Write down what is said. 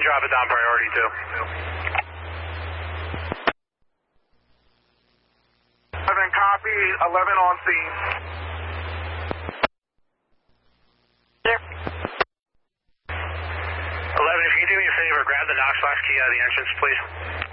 drop it down priority too. 11 copy, 11 on scene. There. 11, if you can do me a favor, grab the Knox box key out of the entrance, please.